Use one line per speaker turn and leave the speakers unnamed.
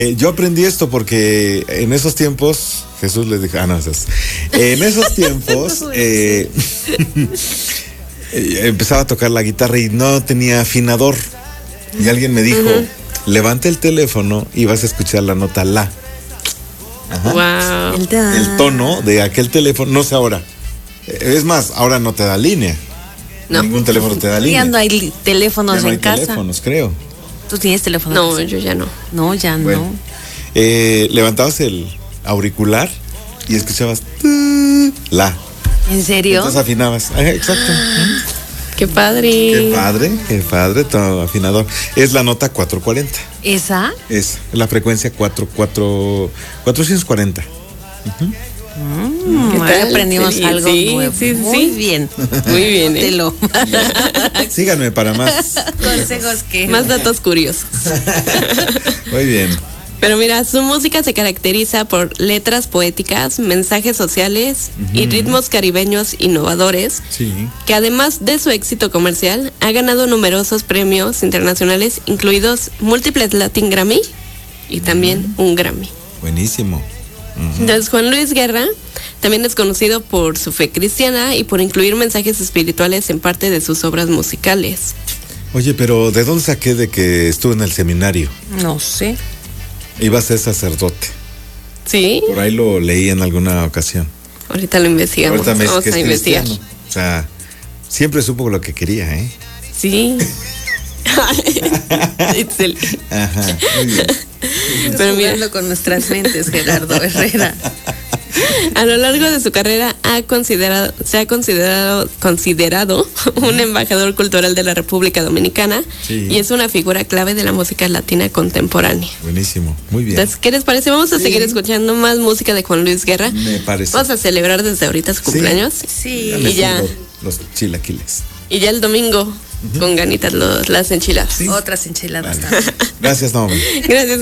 Yo aprendí esto porque en esos tiempos, Jesús les dijo, no, en esos tiempos empezaba a tocar la guitarra y no tenía afinador. Y alguien me dijo, levanta el teléfono y vas a escuchar la nota la.
Wow.
El tono de aquel teléfono, no sé ahora. Es más, ahora no te da línea.
No.
Ningún teléfono te da línea.
Ya no hay teléfonos
Ya no hay
en casa.
teléfonos, creo.
¿Tú tienes teléfono?
No, yo ya no.
No, ya
Bueno.
no.
Levantabas el auricular y escuchabas la.
¿En serio?
Entonces afinabas. Exacto.
Qué padre.
Qué padre, todo afinador. Es la nota 440.
¿Esa?
Es la frecuencia 440.
¿Qué
Hoy
tal?
aprendimos
Sí,
algo
sí,
nuevo.
sí,
Muy
sí.
bien.
Muy bien, ¿eh?
Te lo.
Síganme para más.
Consejos que.
Más datos curiosos.
Muy bien.
Pero mira, su música se caracteriza por letras poéticas, mensajes sociales y ritmos caribeños innovadores,
Sí.
que además de su éxito comercial, ha ganado numerosos premios internacionales, incluidos múltiples Latin Grammy y también un Grammy.
Buenísimo.
Entonces, Juan Luis Guerra también es conocido por su fe cristiana y por incluir mensajes espirituales en parte de sus obras musicales.
Oye, pero ¿de dónde saqué de que estuve en el seminario?
No sé.
Iba a ser sacerdote.
¿Sí?
Por ahí lo leí en alguna ocasión.
Ahorita lo investigamos.
Ahorita me dice
Vamos
que es
a investigar.
cristiano. O sea, siempre supo lo que quería, ¿eh?
Sí. Itzel.
Ajá, muy bien.
Pero mira,
Jugando con nuestras mentes, Gerardo Herrera.
a lo largo de su carrera se ha considerado un embajador cultural de la República Dominicana
Sí.
y es una figura clave de la música latina contemporánea.
Buenísimo, muy bien.
Entonces, ¿qué les parece? Vamos a
Sí.
seguir escuchando más música de Juan Luis Guerra.
Me parece.
Vamos a celebrar desde ahorita su cumpleaños.
Sí.
me
y ya.
sirvo los chilaquiles.
Y ya el domingo, con ganitas las enchiladas.
Sí.
Otras enchiladas
Vale.
también.
Gracias, Naomi.
Gracias.